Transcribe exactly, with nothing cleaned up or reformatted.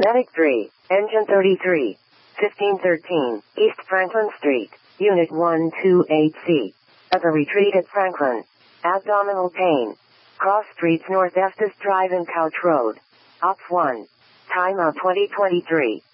Medic three, Engine thirty-three, fifteen thirteen, East Franklin Street, Unit one two eight C. As a retreat at Franklin. Abdominal pain. Cross streets north Estes Drive and Couch Road. Op one. Time out twenty twenty-three.